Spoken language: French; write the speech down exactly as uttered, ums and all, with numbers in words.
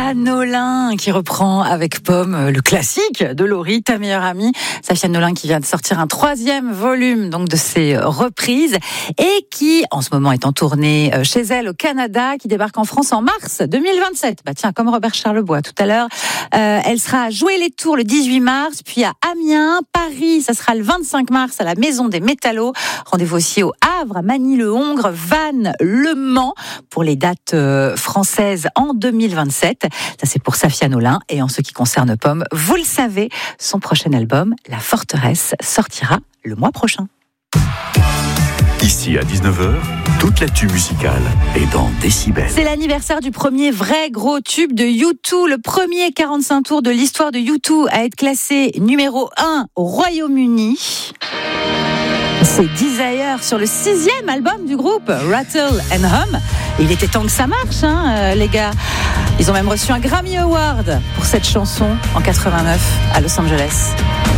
Safia Nolin qui reprend avec Pomme le classique de Laurie, ta meilleure amie. Safia Nolin qui vient de sortir un troisième volume donc de ses reprises et qui en ce moment est en tournée chez elle au Canada, qui débarque en France en mars deux mille vingt-sept. Bah tiens, comme Robert Charlebois tout à l'heure. Euh, elle sera à Jouer-les-Tours le dix-huit mars, puis à Amiens, Paris, ça sera le vingt-cinq mars à la Maison des Métallos. Rendez-vous aussi au Havre, à Magny-le-Hongre, Vannes, Le Mans pour les dates euh, françaises en deux mille vingt-sept. Ça c'est pour Safia Nolin. Et en ce qui concerne Pomme, vous le savez, son prochain album, La Forteresse, sortira le mois prochain. Ici à dix-neuf heures, toute l'actu musicale est dans Décibel. C'est l'anniversaire du premier vrai gros tube de U deux, le premier quarante-cinq tours de l'histoire de U deux à être classé numéro un au Royaume-Uni. C'est Desire sur le sixième album du groupe, Rattle and Hum. Il était temps que ça marche, hein, euh, les gars. Ils ont même reçu un Grammy Award pour cette chanson en quatre-vingt-neuf à Los Angeles.